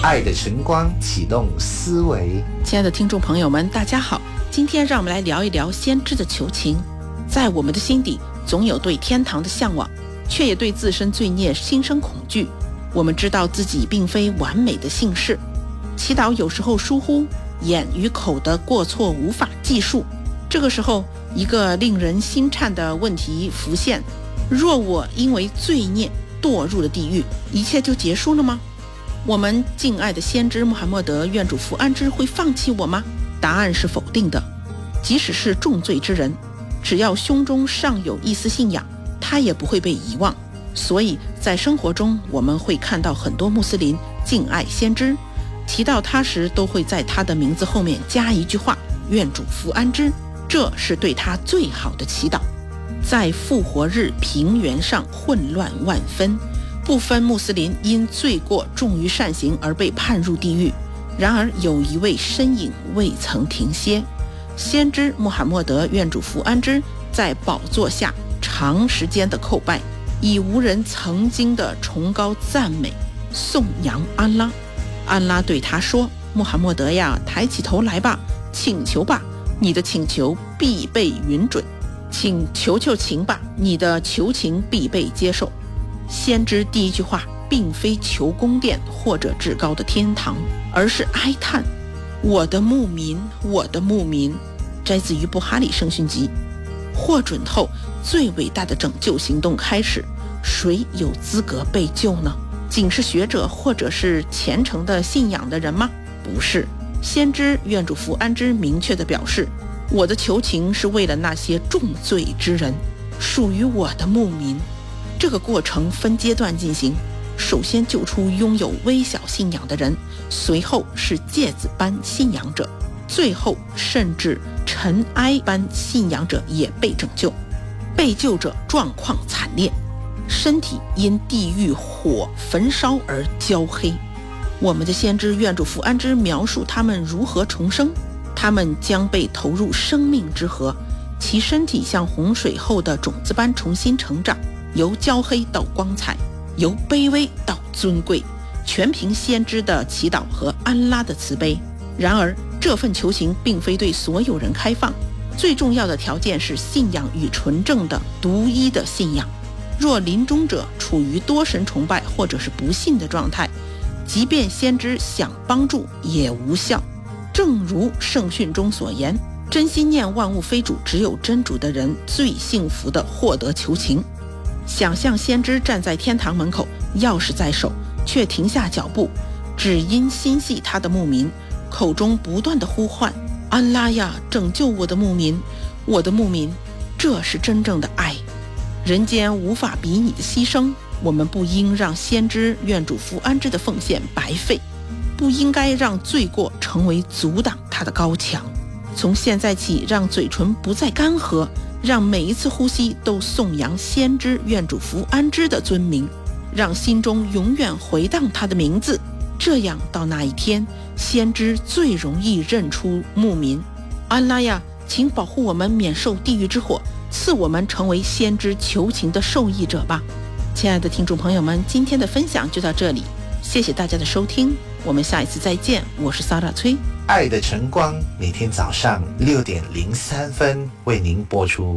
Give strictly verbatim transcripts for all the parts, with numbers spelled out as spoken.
爱的晨光启动思维。 亲爱的听众朋友们，大家好，今天让我们来聊一聊先知的求情。在我们的心底总有对天堂的向往，却也对自身罪孽心生恐惧。我们知道自己并非完美的信士，祈祷有时候疏忽，眼与口的过错无法计数。这个时候，一个令人心颤的问题浮现：若我因为罪孽堕入了地狱，一切就结束了吗？我们敬爱的先知穆罕默德，愿主福安之，会放弃我吗？答案是否定的。即使是重罪之人，只要胸中尚有一丝信仰，他也不会被遗忘。所以在生活中，我们会看到很多穆斯林敬爱先知，提到他时都会在他的名字后面加一句话：愿主福安之，这是对他最好的祈祷。在复活日平原上混乱万分，部分穆斯林因罪过重于善行而被判入地狱，然而有一位身影未曾停歇。先知穆罕默德，愿主福安之，在宝座下长时间的叩拜，以无人曾经的崇高赞美颂扬安拉。安拉对他说：穆罕默德呀，抬起头来吧，请求吧，你的请求必被允准，请求求情吧，你的求情必被接受。先知第一句话并非求宫殿或者至高的天堂，而是哀叹：我的牧民，我的牧民。摘自于布哈里圣训集。获准后，最伟大的拯救行动开始，谁有资格被救呢？仅是学者或者是虔诚的信仰的人吗？不是。先知愿主福安之明确地表示：我的求情是为了那些重罪之人，属于我的牧民。这个过程分阶段进行，首先救出拥有微小信仰的人，随后是芥子般信仰者，最后甚至尘埃般信仰者也被拯救。被救者状况惨烈，身体因地狱火焚烧而焦黑。我们的先知愿主福安之描述他们如何重生，他们将被投入生命之河，其身体像洪水后的种子般重新成长，由焦黑到光彩，由卑微到尊贵，全凭先知的祈祷和安拉的慈悲。然而这份求情并非对所有人开放，最重要的条件是信仰与纯正的独一的信仰。若临终者处于多神崇拜或者是不信的状态，即便先知想帮助也无效。正如圣训中所言，真心念万物非主，只有真主的人最幸福地获得求情。想象先知站在天堂门口，钥匙在手，却停下脚步，只因心系他的牧民，口中不断地呼唤：安拉呀，拯救我的牧民，我的牧民。这是真正的爱，人间无法比拟的牺牲。我们不应让先知愿主福安之的奉献白费，不应该让罪过成为阻挡他的高墙。从现在起，让嘴唇不再干涸，让每一次呼吸都颂扬先知愿主福安之的尊名，让心中永远回荡他的名字。这样到那一天，先知最容易认出牧民。安拉呀，请保护我们免受地狱之火，赐我们成为先知求情的受益者吧。亲爱的听众朋友们，今天的分享就到这里，谢谢大家的收听，我们下一次再见。我是萨拉崔。 爱的晨光每天早上六点零三分为您播出。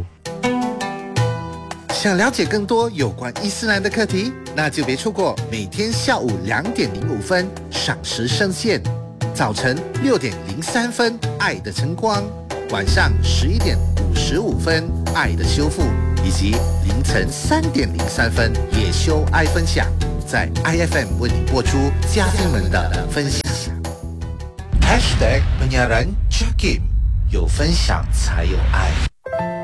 想了解更多有关伊斯兰的课题，那就别错过每天下午两点零五分赏时圣线，早晨六点零三分爱的晨光，晚上十一点五十五分爱的修复，以及凌晨三点零三分野修爱分享，在 I F M 为你播出嘉宾们的分享。 Hashtag penyiaran Jakim， 有分享才有爱。